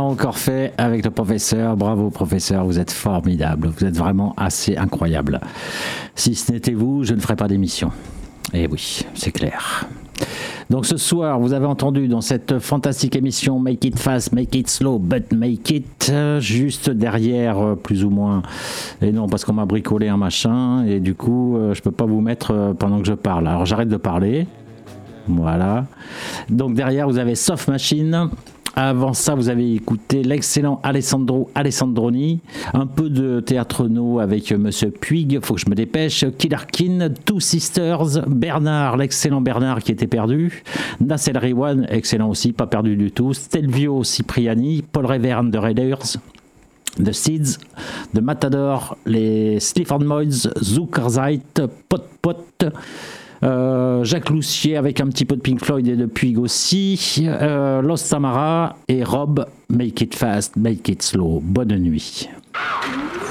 l'avons encore fait avec le professeur. Bravo professeur, vous êtes formidable. Vous êtes vraiment assez incroyable. Si ce n'était vous, je ne ferais pas d'émission. Eh oui, c'est clair. Donc ce soir, vous avez entendu dans cette fantastique émission Make It Fast, Make It Slow, but Make It, juste derrière, plus ou moins, et non, parce qu'on m'a bricolé un machin, et du coup, je peux pas vous mettre pendant que je parle. Alors j'arrête de parler. Voilà. Donc derrière, vous avez Soft Machine. Avant ça, vous avez écouté l'excellent Alessandro Alessandroni, un peu de Théâtre No avec Monsieur Puig, faut que je me dépêche, Killarkin, Two Sisters, Bernard, l'excellent Bernard qui était perdu, Nassel Rewan, excellent aussi, pas perdu du tout, Stelvio Cipriani, Paul Reverne de Raiders, The Seeds, The Matador, les Sleaford Mods, Zuckerzeit, Pot Pot, Jacques Loussier avec un petit peu de Pink Floyd et de Puig aussi, Los Samara et Rob, Make It Fast, Make It Slow. Bonne nuit.